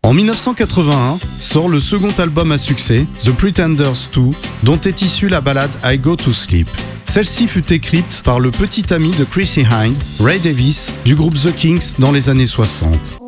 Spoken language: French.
En 1981, sort le second album à succès, The Pretenders 2, dont est issue la ballade I Go to Sleep. Celle-ci fut écrite par le petit ami de Chrissie Hynde, Ray Davies, du groupe The Kinks dans les années 60.